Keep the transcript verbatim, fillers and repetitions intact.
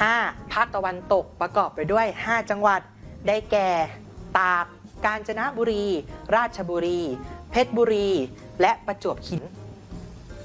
ห้า ภาคตะวันตกประกอบไปด้วย ห้า จังหวัดได้แก่ ตาก กาญจนบุรี ราชบุรี เพชรบุรี และประจวบคีรีขันธ์